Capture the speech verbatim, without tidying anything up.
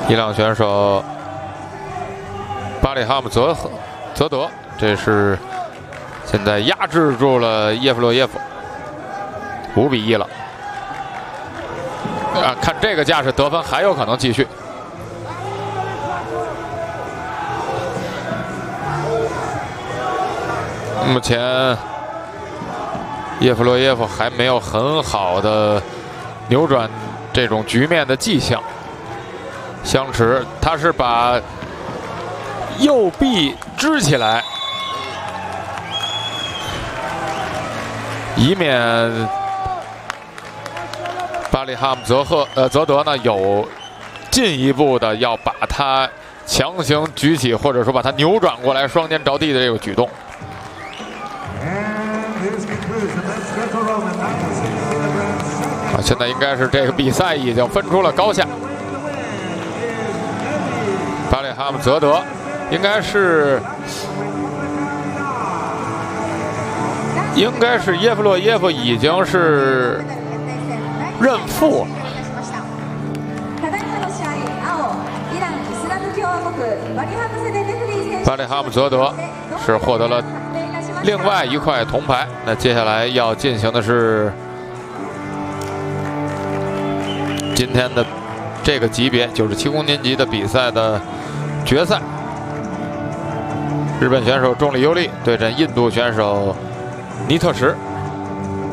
伊朗选手巴里哈姆泽泽德，这是现在压制住了叶夫洛耶夫，五比一了。啊，看这个架势，得分还有可能继续。目前叶夫洛耶夫还没有很好的扭转这种局面的迹象。相持，他是把右臂支起来，以免巴里哈姆泽赫呃泽德呢有进一步的要把他强行举起，或者说把他扭转过来，双肩着地的这个举动。啊，现在应该是这个比赛已经分出了高下。巴里哈姆泽德应该是应该是耶夫洛耶夫已经是认负了。巴里哈姆泽德是获得了另外一块铜牌。那接下来要进行的是今天的这个级别九十七公斤级的比赛的决赛。日本选手重力优利对阵印度选手尼特什。